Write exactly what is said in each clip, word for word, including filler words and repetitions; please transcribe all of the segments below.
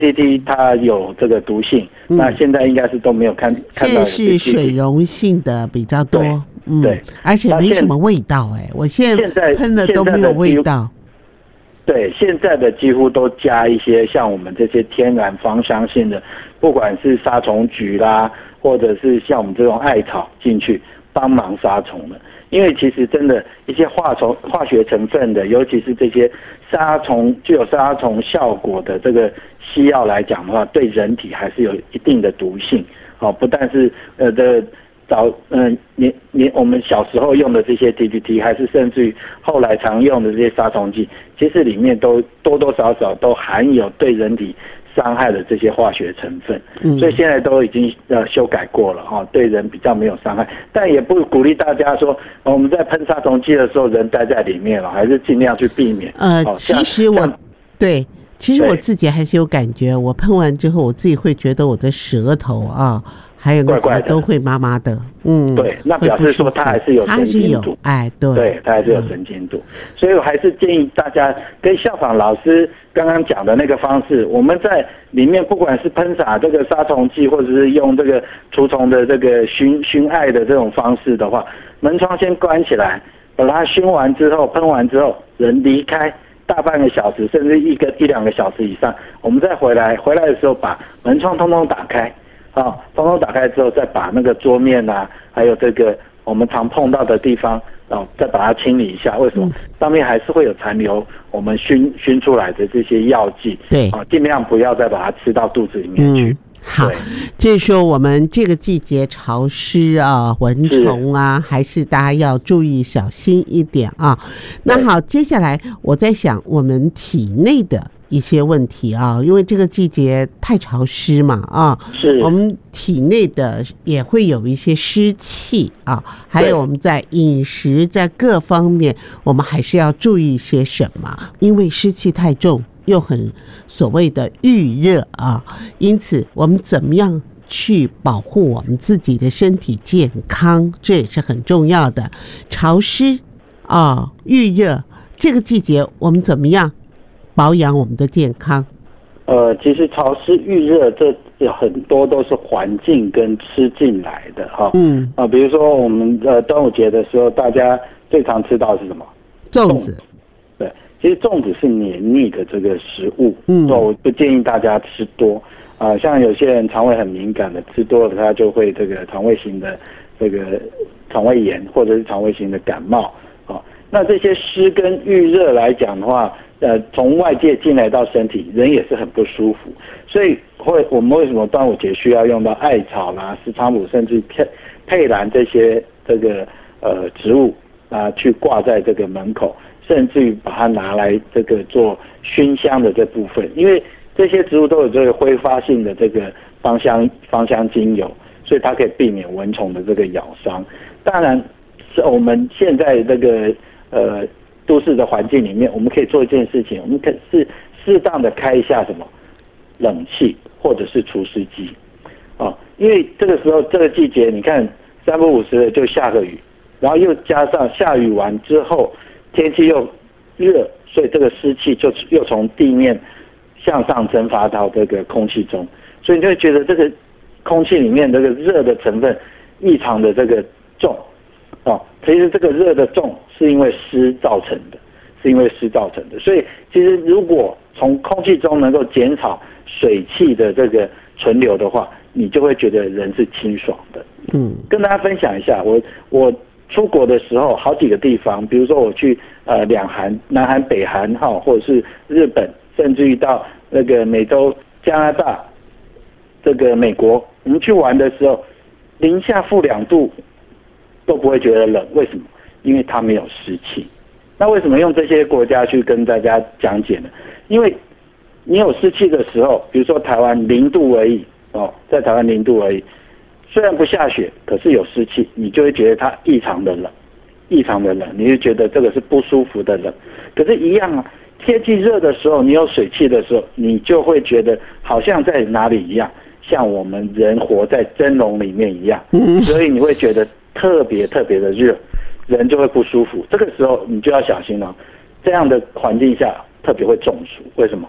D D T 它有这个毒性，嗯、那现在应该是都没有看看到有 D D T。 现在是水溶性的比较多， 对嗯， 对， 而且没什么味道哎、欸，我现在喷的都没有味道。 对，现在的几乎都加一些像我们这些天然芳香性的，不管是杀虫菊啦，或者是像我们这种艾草进去帮忙杀虫的。因为其实真的一些化虫化学成分的，尤其是这些杀虫具有杀虫效果的这个西药来讲的话，对人体还是有一定的毒性。哦，不但是呃的。早嗯年年我们小时候用的这些 D D T， 还是甚至于后来常用的这些杀虫剂，其实里面都多多少少都含有对人体伤害的这些化学成分，嗯、所以现在都已经呃修改过了哈、哦，对人比较没有伤害，但也不鼓励大家说、哦、我们在喷杀虫剂的时候人待在里面了，还是尽量去避免。 呃，哦、其实我对。其实我自己还是有感觉，我喷完之后，我自己会觉得我的舌头啊，还有那什么都会麻麻的，嗯， 对，那表示说它还是有神经毒， 哎，对， 对，它还是有神经毒，嗯、所以我还是建议大家跟效仿老师刚刚讲的那个方式，我们在里面不管是喷洒这个杀虫剂，或者是用这个除虫的这个熏熏艾的这种方式的话，门窗先关起来，把它熏完之后，喷完之后，人离开。大半个小时，甚至一个一两个小时以上，我们再回来，回来的时候把门窗通通打开，啊，通通打开之后，再把那个桌面啊，还有这个我们常碰到的地方，啊，再把它清理一下。为什么？上面还是会有残留我们熏熏出来的这些药剂， 对， 啊，尽量不要再把它吃到肚子里面去。嗯好，就是说我们这个季节潮湿啊，蚊虫啊，还是大家要注意小心一点啊。那好，接下来我在想我们体内的一些问题啊，因为这个季节太潮湿嘛啊， 是我们体内的也会有一些湿气啊，还有我们在饮食在各方面，我们还是要注意些什么？因为湿气太重。又很所谓的预热啊，因此我们怎么样去保护我们自己的身体健康，这也是很重要的。潮湿啊，预热，这个季节我们怎么样保养我们的健康？ 呃，其实潮湿预热这有很多都是环境跟吃进来的哈。嗯啊，比如说我们呃端午节的时候，大家最常吃到的是什么？ 粽子。 对，其实粽子是黏腻的这个食物，嗯，我不建议大家吃多啊、呃。像有些人肠胃很敏感的，吃多了他就会这个肠胃型的这个肠胃炎或者是肠胃型的感冒啊、哦。那这些湿跟预热来讲的话，呃，从外界进来到身体，人也是很不舒服。所以会我们为什么端午节需要用到艾草啦、石菖蒲，甚至佩佩兰这些这个呃植物啊，去挂在这个门口。甚至于把它拿来这个做熏香的这部分，因为这些植物都有这个挥发性的这个芳香芳香精油，所以它可以避免蚊虫的这个咬伤。当然，是我们现在这个呃都市的环境里面，我们可以做一件事情，我们可以是适当的开一下什么冷气或者是除湿机啊、哦，因为这个时候这个季节，你看三不五时的就下个雨，然后又加上下雨完之后。天气又热，所以这个湿气就又从地面向上蒸发到这个空气中，所以你就会觉得这个空气里面这个热的成分异常的这个重哦。其实这个热的重是因为湿造成的，是因为湿造成的。所以其实如果从空气中能够减少水汽的这个存留的话，你就会觉得人是清爽的。嗯，跟大家分享一下，我我。出国的时候，好几个地方，比如说我去呃两韩、南韩、北韩哈，或者是日本，甚至于到那个美洲、加拿大、这个美国，我们去玩的时候，零下负两度都不会觉得冷，为什么？因为它没有湿气。那为什么用这些国家去跟大家讲解呢？因为你有湿气的时候，比如说台湾零度而已哦，在台湾零度而已。虽然不下雪，可是有湿气，你就会觉得它异常的冷，异常的冷，你就觉得这个是不舒服的冷。可是，一样啊，天气热的时候，你有水汽的时候，你就会觉得好像在哪里一样，像我们人活在蒸笼里面一样，所以你会觉得特别特别的热，人就会不舒服。这个时候你就要小心了，这样的环境下特别会中暑。为什么？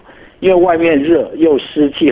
因为外面热又湿气